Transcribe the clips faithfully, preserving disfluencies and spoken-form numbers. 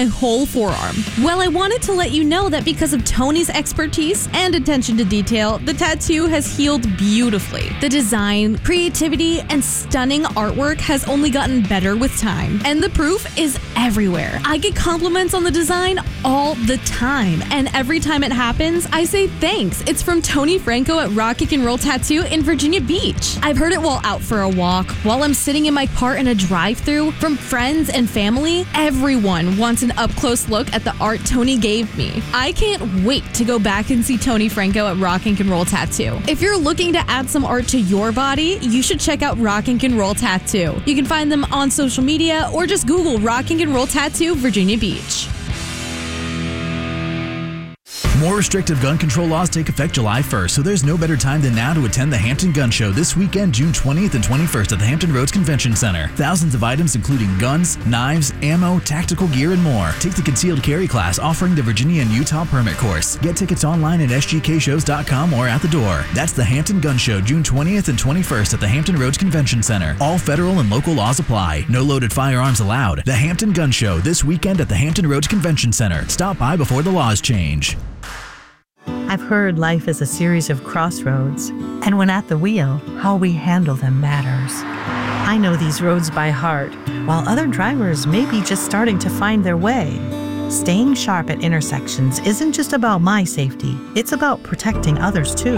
my whole forearm. Well, I wanted to let you know that because of Tony's expertise and attention to detail, the tattoo has healed beautifully. The design, creativity, and stunning artwork has only gotten better with time. And the proof is everywhere. I get compliments on the design all the time. And every time it happens, I say thanks. It's from Tony Franco at Rock and Roll Tattoo in Virginia Beach. I've heard it while out for a walk, while I'm sitting in my car in a drive-thru, from friends and family. Everyone wants an up-close look at the art Tony gave me. I can't wait to go back and see Tony Franco at Rock and Roll Tattoo. If you're looking to add some art to your body, you should check out Rock and Roll Tattoo. You can find them on social media or just Google Rock and Roll Tattoo Virginia Beach. More restrictive gun control laws take effect July first, so there's no better time than now to attend the Hampton Gun Show this weekend, June twentieth and twenty-first at the Hampton Roads Convention Center. Thousands of items including guns, knives, ammo, tactical gear, and more. Take the concealed carry class offering the Virginia and Utah permit course. Get tickets online at s g k shows dot com or at the door. That's the Hampton Gun Show, June twentieth and twenty-first at the Hampton Roads Convention Center. All federal and local laws apply. No loaded firearms allowed. The Hampton Gun Show this weekend at the Hampton Roads Convention Center. Stop by before the laws change. I've heard life is a series of crossroads, and when at the wheel, how we handle them matters. I know these roads by heart, while other drivers may be just starting to find their way. Staying sharp at intersections isn't just about my safety, it's about protecting others too.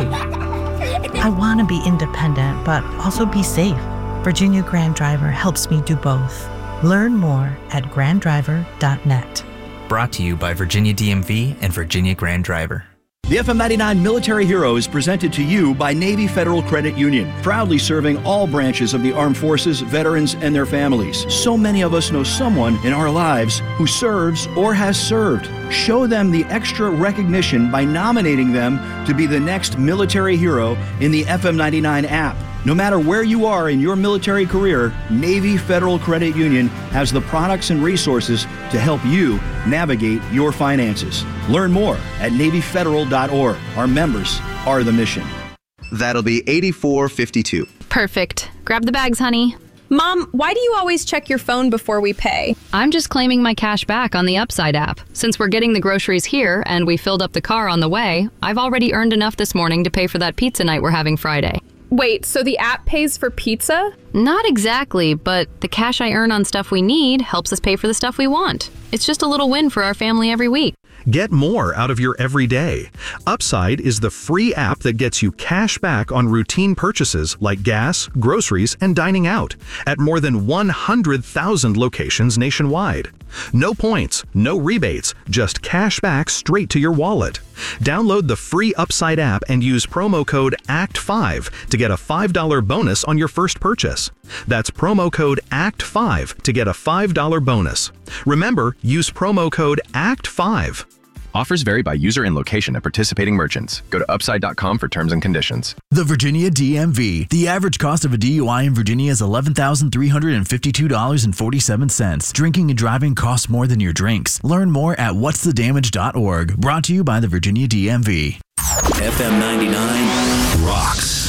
I want to be independent, but also be safe. Virginia Grand Driver helps me do both. Learn more at grand driver dot net. Brought to you by Virginia D M V and Virginia Grand Driver. The F M ninety-nine Military Hero is presented to you by Navy Federal Credit Union, proudly serving all branches of the armed forces, veterans, and their families. So many of us know someone in our lives who serves or has served. Show them the extra recognition by nominating them to be the next military hero in the F M ninety-nine app. No matter where you are in your military career, Navy Federal Credit Union has the products and resources to help you navigate your finances. Learn more at navy federal dot org. Our members are the mission. That'll be eighty-four fifty-two. Perfect. Grab the bags, honey. Mom, why do you always check your phone before we pay? I'm just claiming my cash back on the Upside app. Since we're getting the groceries here and we filled up the car on the way, I've already earned enough this morning to pay for that pizza night we're having Friday. Wait, so the app pays for pizza? Not exactly, but the cash I earn on stuff we need helps us pay for the stuff we want. It's just a little win for our family every week. Get more out of your everyday. Upside is the free app that gets you cash back on routine purchases like gas, groceries, and dining out at more than one hundred thousand locations nationwide. No points, no rebates, just cash back straight to your wallet. Download the free Upside app and use promo code A C T five to get a five dollars bonus on your first purchase. That's promo code A C T five to get a five dollars bonus. Remember, use promo code A C T five. Offers vary by user and location at participating merchants. Go to upside dot com for terms and conditions. The Virginia D M V. The average cost of a D U I in Virginia is eleven thousand three hundred fifty-two dollars and forty-seven cents. Drinking and driving costs more than your drinks. Learn more at whats the damage dot org. Brought to you by the Virginia D M V. F M ninety-nine rocks.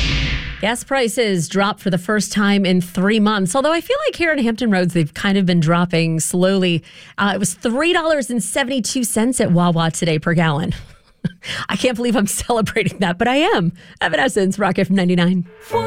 Gas prices dropped for the first time in three months, although I feel like here in Hampton Roads, they've kind of been dropping slowly. Uh, it was three dollars and seventy-two cents at Wawa today per gallon. I can't believe I'm celebrating that, but I am. Evanescence, Rock F M ninety-nine.